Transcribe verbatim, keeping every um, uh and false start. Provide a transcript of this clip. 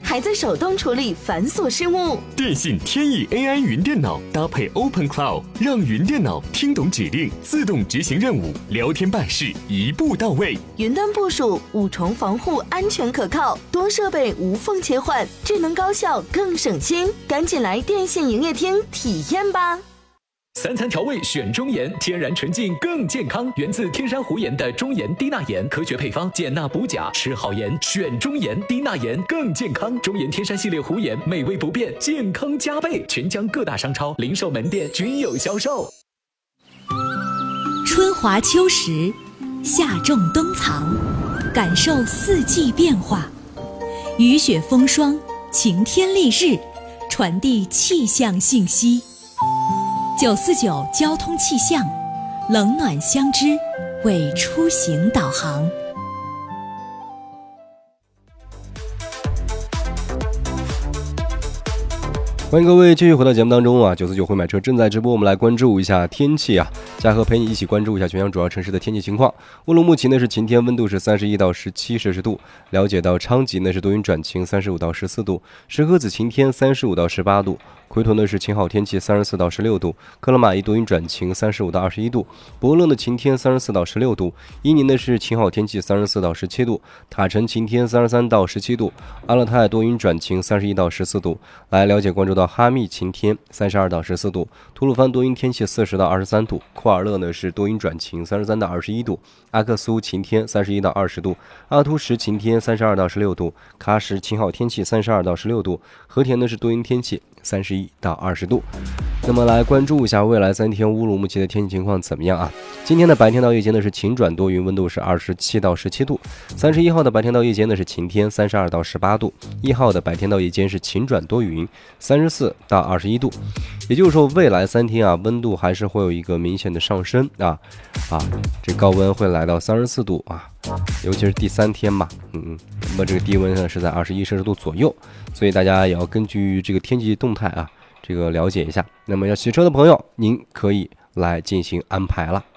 还在手动处理繁琐事务。 电信天翼 A I 云电脑搭配 Open Cloud， 让云电脑听懂指令，自动执行任务，聊天办事一步到位。 云端部署，五重防护，安全可靠，多设备无缝切换，智能高效更省心。赶紧来电信营业厅体验吧！ 三餐调味选中盐，天然纯净更健康，源自天山湖盐的中盐低钠盐，科学配方，减钠补钾，吃好盐选中盐，低钠盐更健康。中盐天山系列湖盐，美味不变，健康加倍，全疆各大商超、零售门店均有销售。 春华秋实，夏种冬藏，感受四季变化，雨雪风霜，晴天丽日，传递气象信息。九四九交通气象，冷暖相知，为出行导航。 欢迎各位继续回到节目当中啊！九四九会买车正在直播，我们来关注一下天气啊。嘉禾陪你一起关注一下全疆主要城市的天气情况。乌鲁木齐呢是晴天，温度是三十一到十七摄氏度。了解到昌吉呢是多云转晴，三十五到十四度。石河子晴天，三十五到十八度。奎屯呢是晴好天气，三十四到十六度。克拉玛依多云转晴，三十五到二十一度。伯勒呢晴天，三十四到十六度。伊宁呢是晴好天气，三十四到十七度。塔城晴天，三十三到十七度。阿勒泰多云转晴，三十一到十四度。来了解关注到哈密晴天，三十二到十四度。吐鲁番多云天气，四十到二十三度。库尔勒呢是多云转晴，三十三到二十一度。阿克苏晴天，三十一到二十度。阿图什晴天，三十二到十六度。喀什晴好天气，三十二到十六度。和田呢是多云天气，三十一到二十度。那么来关注一下未来三天乌鲁木齐的天气情况怎么样啊？今天的白天到夜间呢是晴转多云，温度是二十七到十七度。三十一号的白天到夜间呢是晴天，三十二到十八度。一号的白天到夜间是晴转多云，三十四到二十一度。也就是说，未来三天啊，温度还是会有一个明显的上升啊啊，这高温会来到三十四度啊，尤其是第三天嘛，嗯嗯，那么这个低温呢是在二十一摄氏度左右，所以大家也要根据这个天气动态啊，这个了解一下。那么要骑车的朋友，您可以来进行安排了。